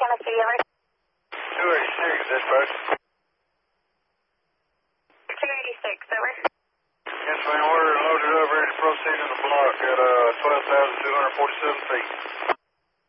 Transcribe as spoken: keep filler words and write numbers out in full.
Kansas City, over. two eighty-six, dispatch. two eighty-six, over. Yes, ma'am, we're loaded up, ready to proceed in the block at uh, twelve thousand two hundred forty-seven feet.